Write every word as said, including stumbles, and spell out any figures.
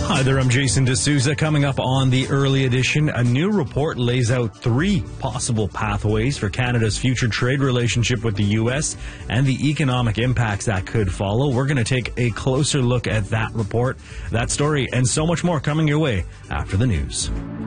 Hi there, I'm Jason D'Souza. Coming up on the early edition, a new report lays out three possible pathways for Canada's future trade relationship with the U S and the economic impacts that could follow. We're going to take a closer look at that report, that story, and so much more coming your way after the news.